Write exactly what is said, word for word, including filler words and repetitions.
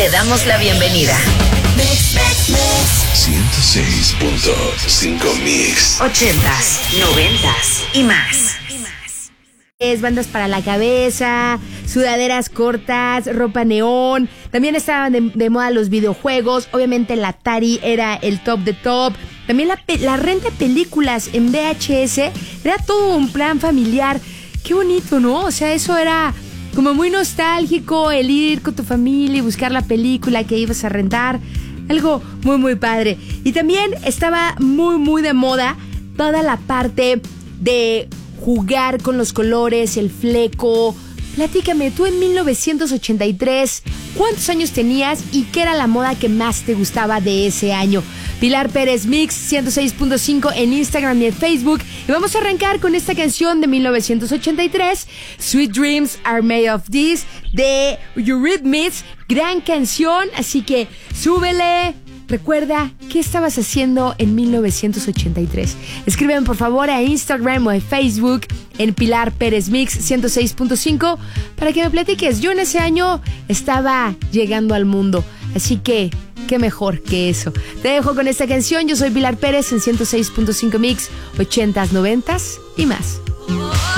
damos la bienvenida. ciento seis punto cinco Mix. Ochentas, noventas y más. Es bandas para la cabeza, sudaderas cortas, ropa neón. También estaban de, de moda los videojuegos. Obviamente el Atari era el top de top. También la, la renta de películas en V H S era todo un plan familiar. Qué bonito, ¿no? O sea, eso era como muy nostálgico, el ir con tu familia y buscar la película que ibas a rentar. Algo muy, muy padre. Y también estaba muy, muy de moda toda la parte de jugar con los colores, el fleco. Platícame, tú en mil novecientos ochenta y tres, ¿cuántos años tenías y qué era la moda que más te gustaba de ese año? Pilar Pérez Mix, ciento seis punto cinco en Instagram y en Facebook. Y vamos a arrancar con esta canción de mil novecientos ochenta y tres, Sweet Dreams Are Made of This, de Eurythmics. Gran canción, así que súbele. Recuerda, ¿qué estabas haciendo en mil novecientos ochenta y tres? Escriben por favor a Instagram o a Facebook en Pilar Pérez Mix ciento seis punto cinco para que me platiques. Yo en ese año estaba llegando al mundo, así que qué mejor que eso. Te dejo con esta canción. Yo soy Pilar Pérez en ciento seis punto cinco Mix, ochentas, noventas y más.